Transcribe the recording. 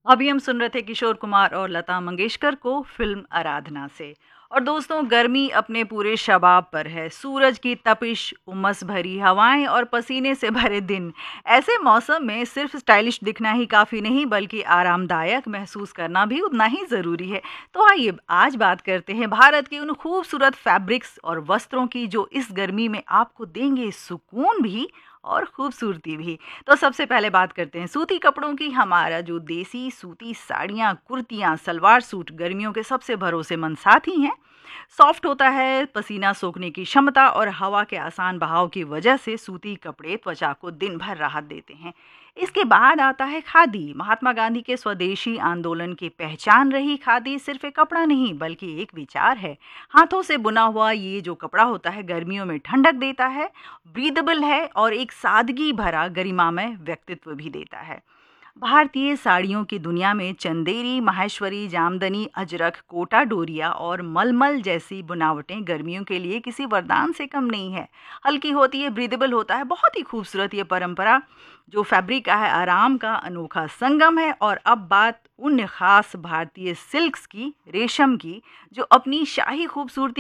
अभी हम सुन रहे थे किशोर कुमार और लता मंगेशकर को फिल्म आराधना से। और दोस्तों, गर्मी अपने पूरे शबाब पर है। सूरज की तपिश, उमस भरी हवाएं और पसीने से भरे दिन। ऐसे मौसम में सिर्फ स्टाइलिश दिखना ही काफ़ी नहीं, बल्कि आरामदायक महसूस करना भी उतना ही ज़रूरी है। तो आइए आज बात करते हैं भारत के उन खूबसूरत फैब्रिक्स और वस्त्रों की जो इस गर्मी में आपको देंगे सुकून भी और खूबसूरती भी। तो सबसे पहले बात करते हैं सूती कपड़ों की। हमारा जो देसी सूती साड़ियाँ, कुर्तियाँ, सलवार सूट गर्मियों के सबसे भरोसेमंद साथी हैं। सॉफ्ट होता है, पसीना सोखने की क्षमता और हवा के आसान बहाव की वजह से सूती कपड़े त्वचा को दिन भर राहत देते हैं। इसके बाद आता है खादी। महात्मा गांधी के स्वदेशी आंदोलन की पहचान रही खादी सिर्फ एक कपड़ा नहीं, बल्कि एक विचार है। हाथों से बुना हुआ ये जो कपड़ा होता है गर्मियों में ठंडक देता है, ब्रीदेबल है और एक सादगी भरा गरिमामय व्यक्तित्व भी देता है। भारतीय साड़ियों की दुनिया में चंदेरी, माहेश्वरी, जामदनी, अजरक, कोटा डोरिया और मलमल जैसी बुनावटें गर्मियों के लिए किसी वरदान से कम नहीं है। हल्की होती है, ब्रीदेबल होता है, बहुत ही खूबसूरत ये परंपरा जो फैब्रिक का है, आराम का अनोखा संगम है। और अब बात उन खास भारतीय सिल्क्स की, रेशम की, जो अपनी शाही खूबसूरती